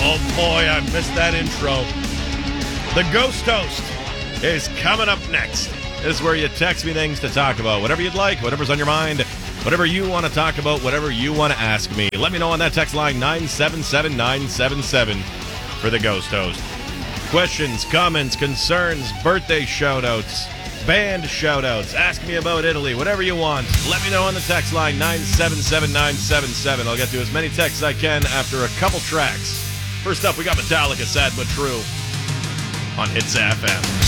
Oh boy, I missed that intro. The Ghost Toast is coming up next. This is where you text me things to talk about. Whatever you'd like, whatever's on your mind, whatever you want to talk about, whatever you want to ask me. Let me know on that text line 977977 for the Ghost Toast. Questions, comments, concerns, birthday shout-outs, band shout-outs, ask me about Italy, whatever you want. Let me know on the text line 977977. I'll get to as many texts as I can after a couple tracks. First up, we got Metallica, Sad But True on Hits FM.